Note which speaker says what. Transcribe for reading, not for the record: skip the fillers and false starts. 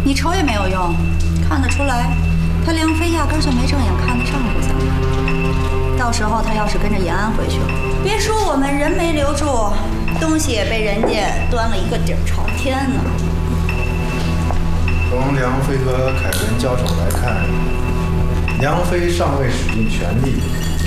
Speaker 1: 你瞅也没有用，看得出来，他梁飞压根就没正眼看得上顾咱们。到时候他要是跟着延安回去了，别说我们人没留住，东西也被人家端了一个底儿朝天呢。
Speaker 2: 从梁飞和凯文交手来看，梁飞尚未使尽全力，